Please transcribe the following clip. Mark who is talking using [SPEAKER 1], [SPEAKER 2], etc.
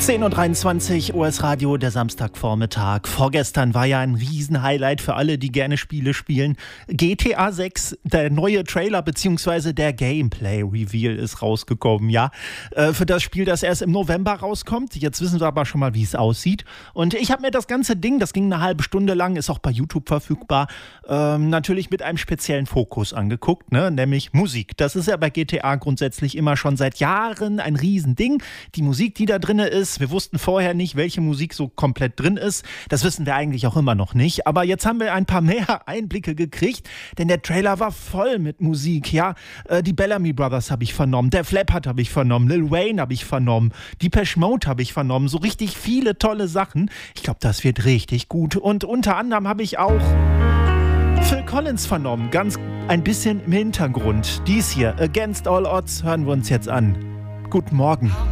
[SPEAKER 1] 10:23 Uhr US Radio, der Samstagvormittag. Vorgestern war ja ein Riesenhighlight für alle, die gerne Spiele spielen. GTA 6, der neue Trailer bzw. der Gameplay-Reveal ist rausgekommen, ja. Für das Spiel, das erst im November rauskommt. Jetzt wissen wir aber schon mal, wie es aussieht. Und ich habe mir das ganze Ding, das ging eine halbe Stunde lang, ist auch bei YouTube verfügbar, natürlich mit einem speziellen Fokus angeguckt, ne? Nämlich Musik. Das ist ja bei GTA grundsätzlich immer schon seit Jahren ein Riesending. Die Musik, die da drin ist, wir wussten vorher nicht, welche Musik so komplett drin ist. Das wissen wir eigentlich auch immer noch nicht. Aber jetzt haben wir ein paar mehr Einblicke gekriegt, denn der Trailer war voll mit Musik. Ja, die Bellamy Brothers habe ich vernommen, Def Leppard habe ich vernommen, Lil Wayne habe ich vernommen, Depeche Mode habe ich vernommen. So richtig viele tolle Sachen. Ich glaube, das wird richtig gut. Und unter anderem habe ich auch Phil Collins vernommen, ganz ein bisschen im Hintergrund. Dies hier, Against All Odds, hören wir uns jetzt an. Guten Morgen.